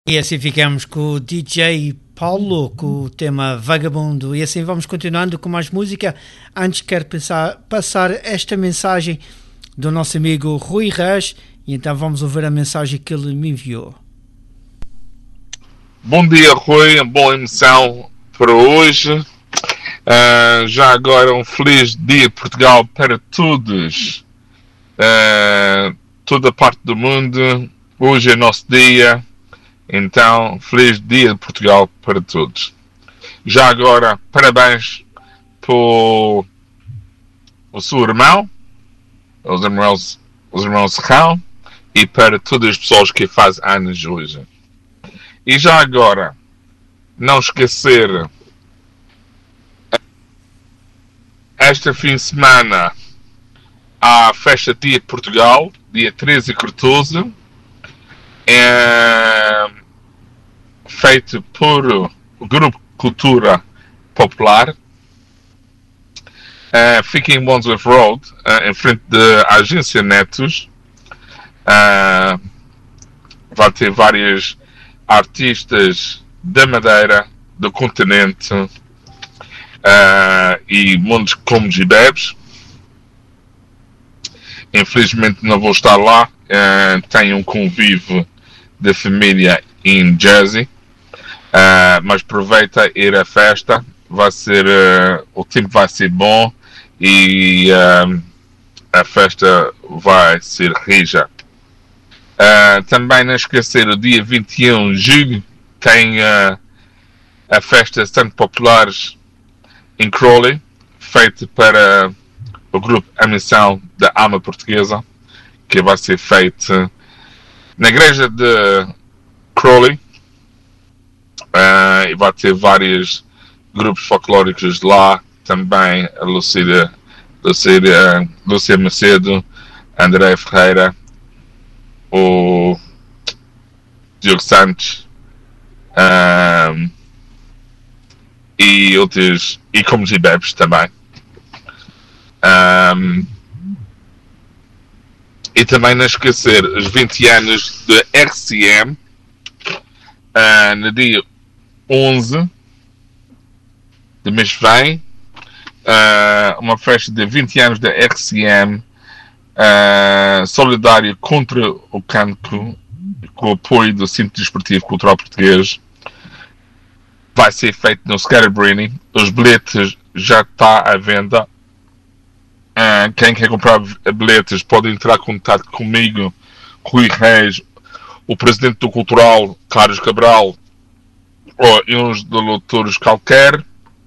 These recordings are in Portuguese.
E assim ficamos com o DJ Paulo, com o tema Vagabundo. E assim vamos continuando com mais música. Antes quero passar esta mensagem do nosso amigo Rui Reis. E então vamos ouvir a mensagem que ele me enviou. Bom dia, Rui. Boa emissão para hoje. Já agora um feliz dia de Portugal para todos. Toda parte do mundo. Hoje é nosso dia. Então, feliz dia de Portugal para todos. Já agora, parabéns para o seu irmão, os irmãos Serrão, e para todas as pessoas que fazem anos hoje. E já agora, não esquecer, este fim de semana, há a festa Dia de Portugal, dia 13 e 14, feito por o Grupo Cultura Popular. Fica em Wandsworth Road, em frente da agência Netos. Vai ter vários artistas da Madeira, do continente, e muitos comes e bebes. Infelizmente não vou estar lá. Tenho um convívio da família em Jersey, mas aproveita ir à festa. Vai ser, o tempo vai ser bom e a festa vai ser rija. Também não esquecer, o dia 21 de julho tem a festa Santo Populares em Crawley, feita para o grupo A Missão da Alma Portuguesa, que vai ser feita na igreja de Crawley. E vai ter vários grupos folclóricos lá, também a Lúcia Macedo, André Ferreira, o Diogo Santos, e outros, e comes e bebes também. E também não esquecer os 20 anos da RCM, no dia 11 do mês que vem, uma festa de 20 anos da RCM, solidária contra o cancro, com o apoio do Centro Desportivo Cultural Português. Vai ser feito no Scatterbrain. Os bilhetes já estão à venda. Quem quer comprar bilhetes pode entrar em contato comigo, Rui Reis, o presidente do Cultural, Carlos Cabral, ou uns dos lutadores qualquer.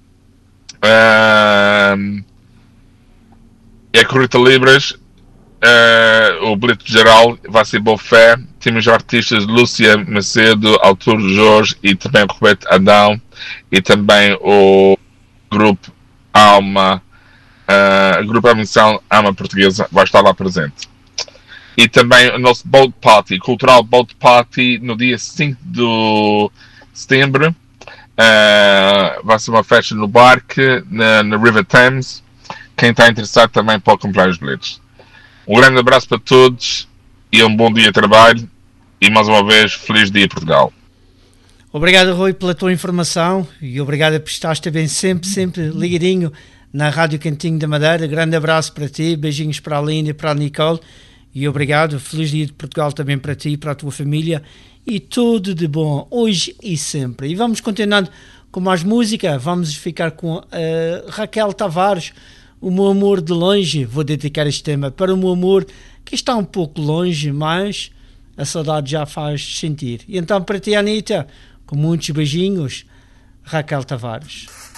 É 40 libras. O bilhete geral vai ser boa fé. Temos artistas Lúcia Macedo, Autor Jorge e também Roberto Adão, e também o grupo Alma, o grupo A Missão Alma Portuguesa vai estar lá presente. E também o nosso Boat Party, Cultural Boat Party, no dia 5 de setembro. Vai ser uma festa no barco, na River Thames. Quem está interessado também pode comprar os bilhetes. Um grande abraço para todos e um bom dia de trabalho. E mais uma vez, feliz dia Portugal. Obrigado, Rui, pela tua informação e obrigado por estares também sempre ligadinho na Rádio Cantinho da Madeira. Grande abraço para ti, beijinhos para a Aline e para a Nicole e obrigado. Feliz dia de Portugal também para ti e para a tua família e tudo de bom hoje e sempre. E vamos continuando com mais música. Vamos ficar com Raquel Tavares, O Meu Amor de Longe. Vou dedicar este tema para o meu amor que está um pouco longe, mas a saudade já faz sentir. E então para ti, Anitta, com muitos beijinhos, Raquel Tavares.